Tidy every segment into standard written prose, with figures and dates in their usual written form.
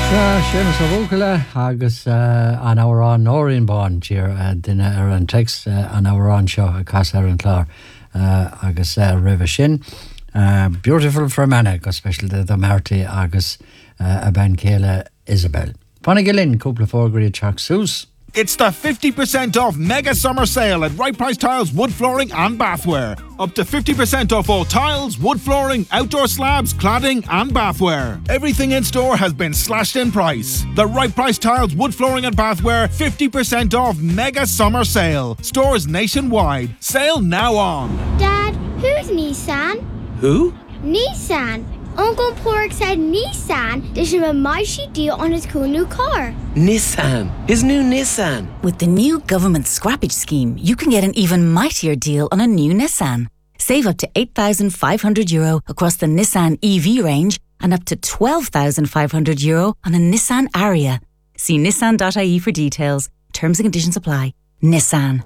Seamus O'Vócala agus an árán nóirín bán tír duine ar an text an árán seo a cas ar an chlár agus ribh sin. Beautiful for Manna, go special the Marty agus a ben céile Isabel. Fanna Gillin, cúpla fórgraí teach sús. It's the 50% off mega summer sale at Right Price Tiles, wood flooring and bathware. Up to 50% off all tiles, wood flooring, outdoor slabs, cladding and bathware. Everything in store has been slashed in price. The Right Price Tiles, wood flooring and bathware 50% off mega summer sale. Stores nationwide. Sale now on. Dad, who's Nissan? Who? Nissan. Uncle Pork said Nissan. They should have a mighty deal on his cool new car. Nissan. His new Nissan. With the new government scrappage scheme, you can get an even mightier deal on a new Nissan. Save up to €8,500 across the Nissan EV range and up to €12,500 on a Nissan Ariya. See nissan.ie for details. Terms and conditions apply. Nissan.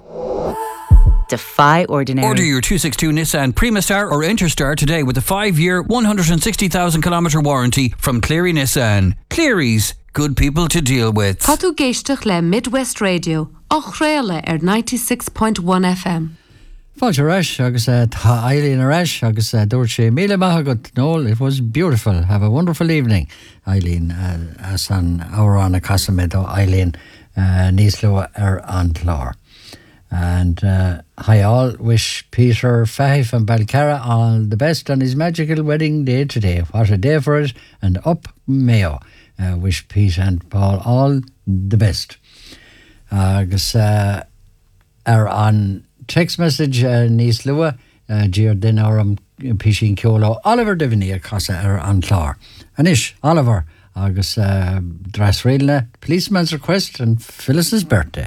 Defy ordinary. Order your 262 Nissan Primastar or Interstar today with a 5-year, 160,000-kilometre warranty from Cleary Nissan. Cleary's, good people to deal with. Tá géisteach le Midwest Radio, ach réile 96.1 FM. Fáilte reis agus tá Eileen a reis agus dúirt sé míle maith agat Noel. It was beautiful. Have a wonderful evening, Eileen. As an árán a casamid ó Eileen níos lua ar an chlár. And I all wish Peter Faith and Balcarra all the best on his magical wedding day today. What a day for it. And up Mayo. Wish Pete and Paul all the best. Agus ar an text message níos lua dír den áram Pishin Ciolo Oliver Devaney a casa ar an chlár. Anish, Oliver agus Dras Railna, policeman's request and Phyllis's birthday.